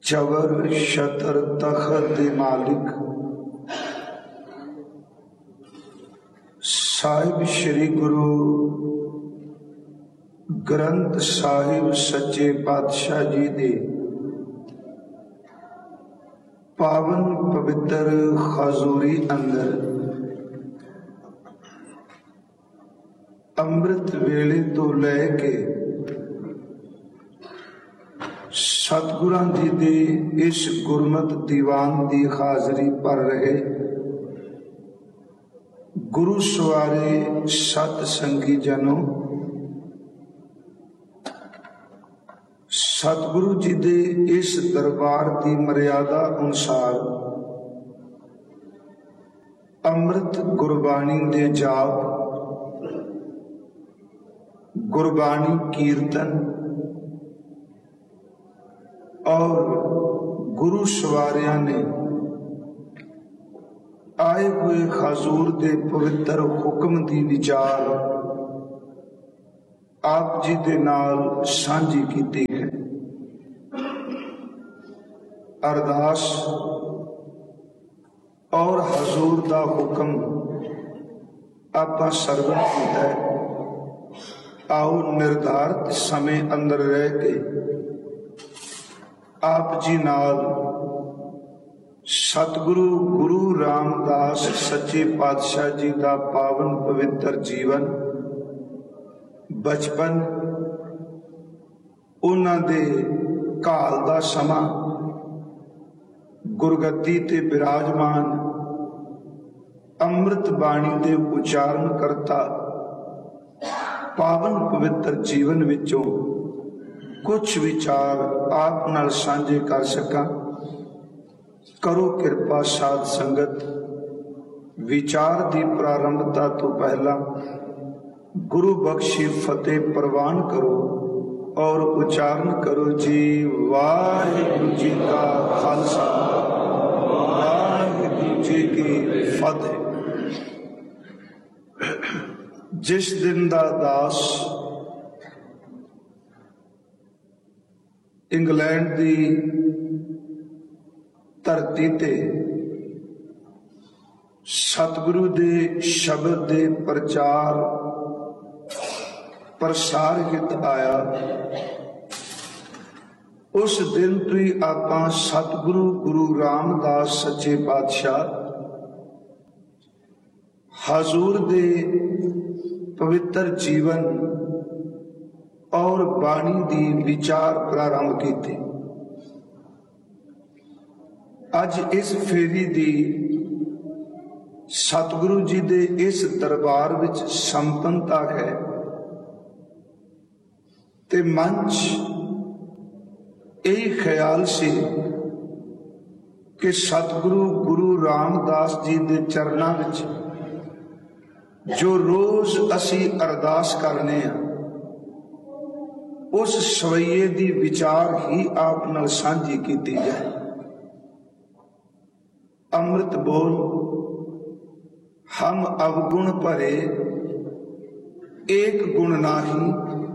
चवर शतर तखत मालिक साहिब श्री गुरु ग्रंथ साहिब सच्चे पातशाह जी दे पावन पवित्र खजूरी अंदर अमृत वेले तो लैके सतगुरां जी दे इस गुरमत दीवान दी हाजरी पर रहे गुरु सवारे सत संगी जनों, सतगुरु जी दे इस दरबार की मर्यादा अनुसार अमृत गुरबाणी दे जाप, गुरबाणी कीर्तन और गुरु सवारियां ने आए हुए हजूर दे पवित्र हुक्म दी विचार आप जी दे नाल सांझी कीती है। अरदास और हजूर दा हुक्म आपां सरवण कीता है। आओ निर्धारित समय अंदर रह के आप जी नाल सतगुरु गुरु रामदास सच्चे पातशाह जी का पावन पवित्र जीवन, बचपन, उन्हां दे काल दा समा, गुरगद्दी ते विराजमान अमृत बाणी दे उचारण करता पावन पवित्र जीवन विचों कुछ विचार आप नाल सांझे कर सका। करो कृपा साध संगत। विचार दी प्रारंभता तो पहला गुरु बख्शी फतेह प्रवान करो और उच्चारण करो जी वाहिगुरु जी का खालसा वाहिगुरु जी की फतेह। जिस दिन दा दास इंग्लैंड दी धरती ते सतगुरु दे शब्द दे प्रचार प्रसार हित आया, उस दिन तो ही आपां सतगुरु गुरु रामदास सच्चे पातशाह हजूर दे पवित्र जीवन और बाणी दी विचार प्रारंभ की थी। अज इस फेरी दी सतगुरु जी दे इस दरबार विच संपन्नता है ते मंच यही ख्याल से कि सतगुरु गुरु रामदास जी दे चरनां विच जो रोज असी अरदास करने हैं उस सवैये दी विचार ही आप नाल सांझी कीती जाए। अमृत बोल हम अवगुण भरे एक गुण नाही,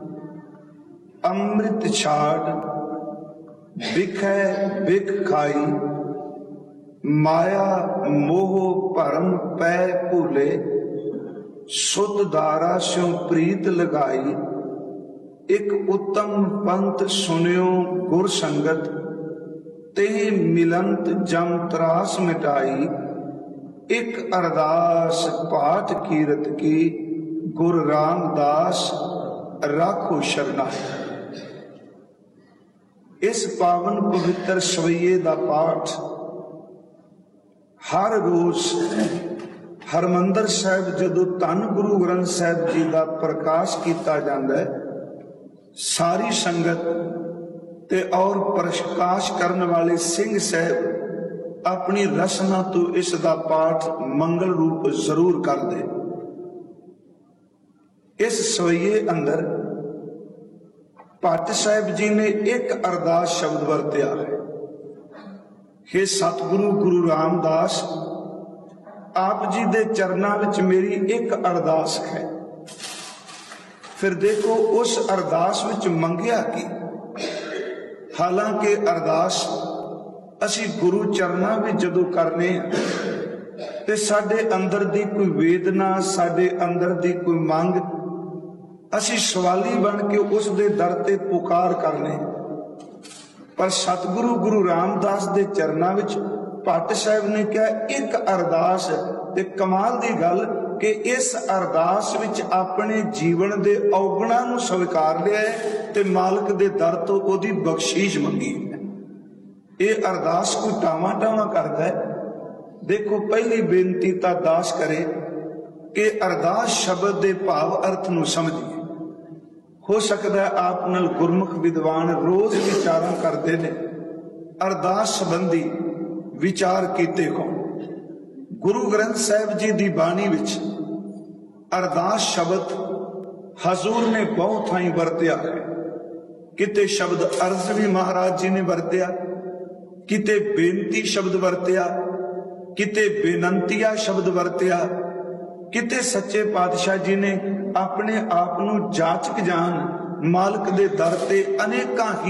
अमृत छाड़ बिखै बिख खाई, माया मोह भरम पै भूले, सुत दारा स्यों प्रीत लगाई, एक उत्तम पंथ सुनियो गुर संगत, ते मिलंत जम त्रास मिटाई, एक अरदास पाठ कीरत की, गुर रामदास राखो शरणाई। इस पावन पवित्र सवैये दा पाठ हर रोज हरमंदर साहिब जदों धन गुरु ग्रंथ साहिब जी का प्रकाश किया जाता है, सारी संगत ते और प्रकाश करने वाले सिंह साहब अपनी रसना तो इसका पाठ मंगल रूप जरूर कर दे। इस सवैये अंदर भट्ट साहब जी ने एक अरदास शब्द वरत्या है। हे सतगुरु गुरु रामदास, आप जी दे चरनां विच मेरी एक अरदास है। फिर देखो उस अरदास विच मंगिया की, हालांकि अरदास ਅਸੀਂ ਗੁਰੂ ਚਰਨਾਂ ਵਿੱਚ ਜਦੋਂ ਕਰਨੇ ਆ ਤੇ ਸਾਡੇ ਅੰਦਰ ਦੀ ਕੋਈ ਵੇਦਨਾ, ਸਾਡੇ ਅੰਦਰ ਦੀ ਕੋਈ ਮੰਗ, ਅਸੀਂ ਸਵਾਲੀ ਬਣ ਕੇ ਉਸ ਦੇ ਦਰ ਤੇ ਪੁਕਾਰ ਕਰਨੇ। ਪਰ ਸਤਿਗੁਰੂ ਗੁਰੂ ਰਾਮਦਾਸ ਦੇ ਚਰਨਾਂ ਵਿੱਚ ਭੱਟ ਸਾਹਿਬ ਨੇ ਕਿਹਾ ਇੱਕ ਅਰਦਾਸ, ਤੇ ਕਮਾਲ ਦੀ ਗੱਲ ਕਿ ਇਸ ਅਰਦਾਸ ਵਿੱਚ ਆਪਣੇ ਜੀਵਨ ਦੇ ਔਗਣਾਂ ਨੂੰ ਸਵੀਕਾਰ ਲਿਆ ਤੇ ਮਾਲਕ ਦੇ ਦਰ ਤੋਂ ਉਹਦੀ ਬਖਸ਼ੀਸ਼ ਮੰਗੀ। ਇਹ ਅਰਦਾਸ ਕੋਈ ਟਾਵਾਂ ਟਾਵਾਂ ਕਰਦਾ ਹੈ। ਦੇਖੋ, ਪਹਿਲੀ ਬੇਨਤੀ ਤਾਂ ਦਾਸ ਕਰੇ ਕਿ ਅਰਦਾਸ ਸ਼ਬਦ ਦੇ ਭਾਵ ਅਰਥ ਨੂੰ ਸਮਝੀਏ। ਹੋ ਸਕਦਾ ਆਪ ਨਾਲ ਗੁਰਮੁਖ ਵਿਦਵਾਨ ਰੋਜ਼ ਵਿਚਾਰਾਂ ਕਰਦੇ ਨੇ, ਅਰਦਾਸ ਸੰਬੰਧੀ ਵਿਚਾਰ ਕੀਤੇ ਕੌਣ? ਗੁਰੂ ਗ੍ਰੰਥ ਸਾਹਿਬ ਜੀ ਦੀ ਬਾਣੀ ਵਿੱਚ ਅਰਦਾਸ ਸ਼ਬਦ ਹਜ਼ੂਰ ਨੇ ਬਹੁਤ ਥਾਈਂ ਵਰਤਿਆ ਹੈ। ਕਿਤੇ ਸ਼ਬਦ ਅਰਜ਼ ਵੀ ਮਹਾਰਾਜ ਜੀ ਨੇ ਵਰਤਿਆ, ਕਿਤੇ ਬੇਨਤੀ ਸ਼ਬਦ ਵਰਤਿਆ, ਕਿਤੇ ਬੇਨੰਤੀਆ ਸ਼ਬਦ ਵਰਤਿਆ, ਕਿਤੇ ਸੱਚੇ ਪਾਤਸ਼ਾਹ ਜੀ ਨੇ ਆਪਣੇ ਆਪ ਨੂੰ ਜਾਚਕ ਜਾਨ ਮਾਲਕ ਦੇ ਦਰ ਤੇ ਅਨੇਕਾਂ ਹੀ